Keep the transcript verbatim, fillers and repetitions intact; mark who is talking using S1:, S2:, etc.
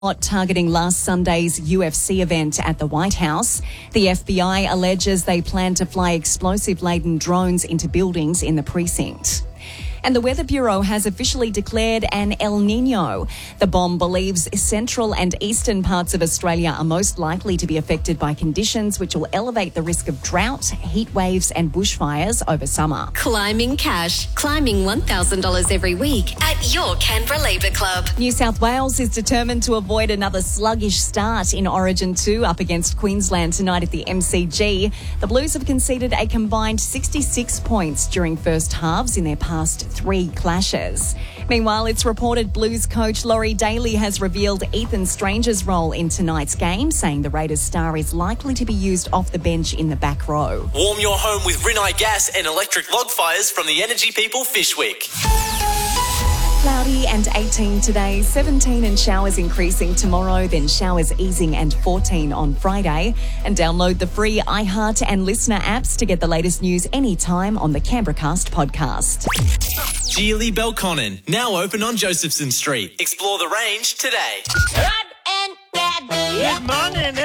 S1: Targeting last Sunday's U F C event at the White House. The F B I alleges they plan to fly explosive-laden drones into buildings in the precinct. And the Weather Bureau has officially declared an El Niño. The B O M believes central and eastern parts of Australia are most likely to be affected by conditions which will elevate the risk of drought, heat waves and bushfires over summer.
S2: Climbing cash. Climbing one thousand dollars every week at your Canberra Labour Club.
S1: New South Wales is determined to avoid another sluggish start in Origin two up against Queensland tonight at the M C G. The Blues have conceded a combined sixty-six points during first halves in their past three clashes. Meanwhile, it's reported Blues coach Laurie Daly has revealed Ethan Stranger's role in tonight's game, saying the Raiders star is likely to be used off the bench in the back row.
S3: Warm your home with Rinnai gas and electric log fires from the Energy People Fish Week.
S1: Cloudy and eighteen today, seventeen and showers increasing tomorrow, then showers easing and fourteen on Friday. And download the free iHeart and Listener apps to get the latest news anytime on the Canberra Cast podcast.
S3: Geely Belconnen, now open on Josephson Street. Explore the range today.
S4: Good morning.